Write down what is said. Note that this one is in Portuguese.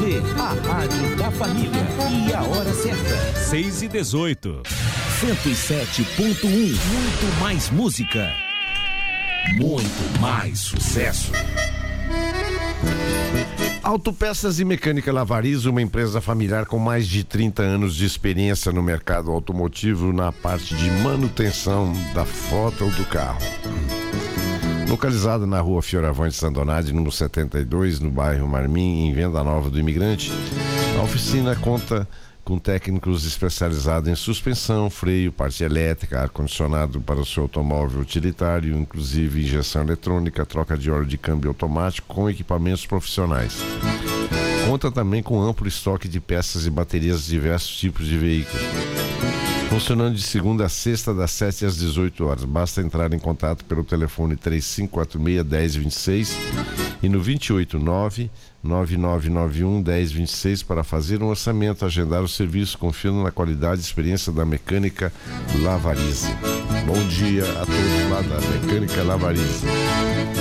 você, a rádio da família. E a hora certa. 6h18. 107.1. Muito mais música. Muito mais sucesso. Autopeças e Mecânica Lavariz, uma empresa familiar com mais de 30 anos de experiência no mercado automotivo na parte de manutenção da frota ou do carro. Localizada na rua Fioravante Sandonade, número 72, no bairro Marmim, em Venda Nova do Imigrante, a oficina conta com técnicos especializados em suspensão, freio, parte elétrica, ar-condicionado para o seu automóvel utilitário, inclusive injeção eletrônica, troca de óleo de câmbio automático com equipamentos profissionais. Conta também com amplo estoque de peças e baterias de diversos tipos de veículos. Funcionando de segunda a sexta, das 7 às 18 horas. Basta entrar em contato pelo telefone 3546-1026 e no 289-9991-1026 para fazer um orçamento, agendar o serviço, confiando na qualidade e experiência da Mecânica Lavariz. Bom dia a todos lá da Mecânica Lavariz.